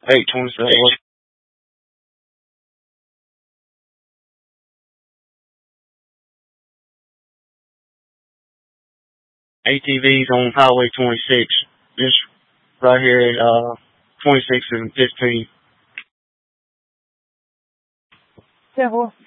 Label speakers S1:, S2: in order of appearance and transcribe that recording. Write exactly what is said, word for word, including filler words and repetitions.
S1: eight twenty-seven. A T Vs on Highway twenty-six. Just right here at uh twenty-six and fifteen.
S2: ten four.